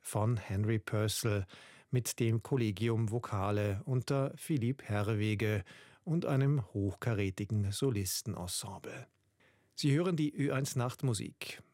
von Henry Purcell mit dem Collegium Vocale unter Philipp Herreweghe und einem hochkarätigen Solistenensemble. Sie hören die Ö1 Nachtmusik.